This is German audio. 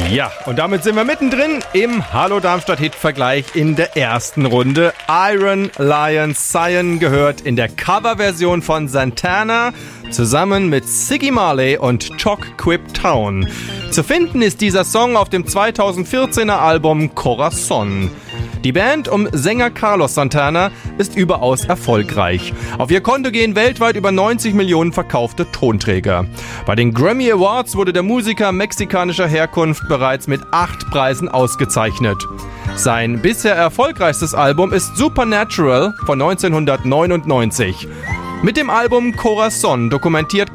Ja, und damit sind wir mittendrin im Hallo Darmstadt Hit-Vergleich in der ersten Runde. Iron Lion Cyan gehört in der Coverversion von Santana zusammen mit Ziggy Marley und Chalk-Quip Town. Zu finden ist dieser Song auf dem 2014er Album Corazon. Die Band um Sänger Carlos Santana ist überaus erfolgreich. Auf ihr Konto gehen weltweit über 90 Millionen verkaufte Tonträger. Bei den Grammy Awards wurde der Musiker mexikanischer Herkunft bereits mit 8 Preisen ausgezeichnet. Sein bisher erfolgreichstes Album ist Supernatural von 1999. Mit dem Album Corazon dokumentiert